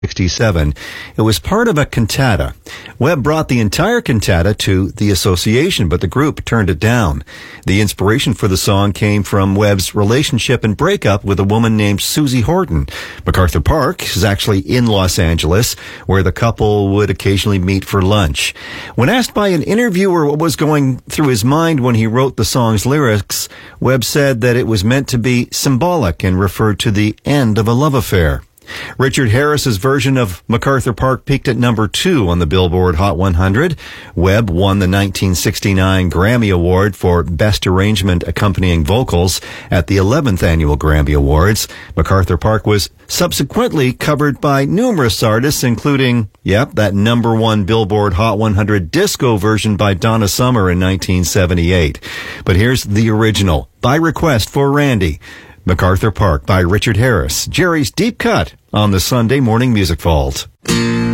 1967. It was part of a cantata. Webb brought the entire cantata to the association, but the group turned it down. The inspiration for the song came from Webb's relationship and breakup with a woman named Susie Horton. MacArthur Park is actually in Los Angeles, where the couple would occasionally meet for lunch. When asked by an interviewer what was going through his mind when he wrote the song's lyrics, Webb said that it was meant to be symbolic and referred to the end of a love affair. Richard Harris's version of MacArthur Park peaked at number 2 on the Billboard Hot 100. Webb won the 1969 Grammy Award for Best Arrangement Accompanying Vocals at the 11th Annual Grammy Awards. MacArthur Park was subsequently covered by numerous artists, including, that number 1 Billboard Hot 100 disco version by Donna Summer in 1978. But here's the original, by request for Randy. MacArthur Park by Richard Harris, Jerry's Deep Cut on the Sunday Morning Music Vault.